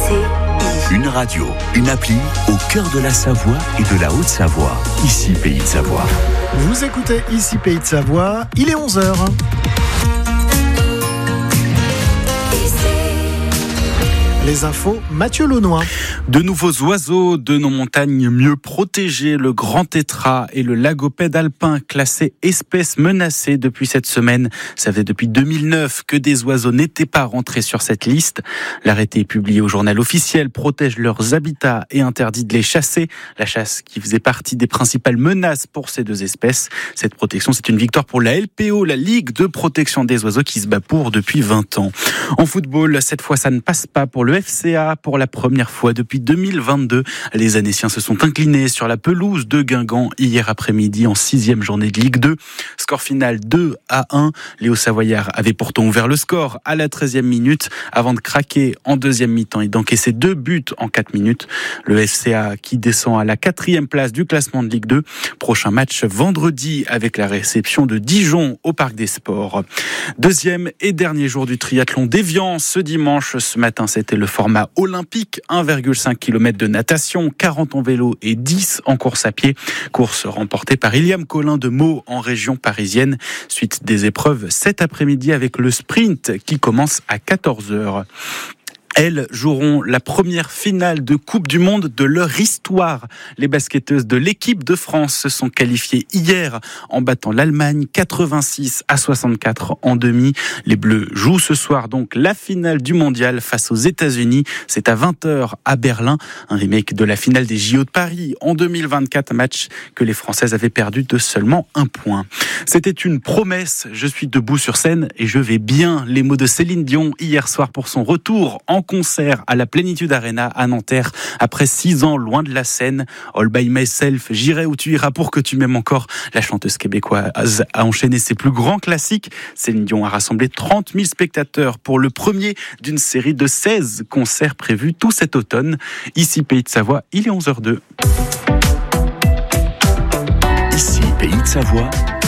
Une radio, une appli au cœur de la Savoie et de la Haute-Savoie. Ici, Pays de Savoie. Vous écoutez Ici, Pays de Savoie. Il est 11h. Les infos, Mathieu Launois. De nouveaux oiseaux de nos montagnes mieux protégés, le grand tétras et le lagopède alpin classés espèces menacées depuis cette semaine. Ça fait depuis 2009 que des oiseaux n'étaient pas rentrés sur cette liste. L'arrêté publié au journal officiel protège leurs habitats et interdit de les chasser. La chasse qui faisait partie des principales menaces pour ces deux espèces. Cette protection, c'est une victoire pour la LPO, la Ligue de protection des oiseaux qui se bat pour depuis 20 ans. En football, cette fois, ça ne passe pas pour le FCA. Pour la première fois depuis 2022, les Annéciens se sont inclinés sur la pelouse de Guingamp hier après-midi en 6e journée de Ligue 2. Score final 2-1. Les Hauts-Savoyards avaient pourtant ouvert le score à la 13e minute avant de craquer en deuxième mi-temps et d'encaisser 2 buts en 4 minutes. Le FCA qui descend à la 4e place du classement de Ligue 2. Prochain match vendredi avec la réception de Dijon au Parc des Sports. Deuxième et dernier jour du triathlon d'Évian ce dimanche. Ce matin, c'était le format olympique, 1,5 km de natation, 40 en vélo et 10 en course à pied. Course remportée par Iliam Collin de Meaux en région parisienne. Suite des épreuves cet après-midi avec le sprint qui commence à 14h. Elles joueront la première finale de Coupe du Monde de leur histoire. Les basketteuses de l'équipe de France se sont qualifiées hier en battant l'Allemagne 86-64 en demi. Les Bleus jouent ce soir donc la finale du mondial face aux États-Unis. C'est à 20h à Berlin. Un remake de la finale des JO de Paris en 2024, match que les Françaises avaient perdu de seulement 1 point. C'était une promesse. Je suis debout sur scène et je vais bien. Les mots de Céline Dion hier soir pour son retour en concert à la Plénitude Arena à Nanterre après 6 ans loin de la scène. All by myself, j'irai où tu iras pour que tu m'aimes encore. La chanteuse québécoise a enchaîné ses plus grands classiques. Céline Dion a rassemblé 30 000 spectateurs pour le premier d'une série de 16 concerts prévus tout cet automne. Ici, Pays de Savoie, il est 11h02. Ici, Pays de Savoie,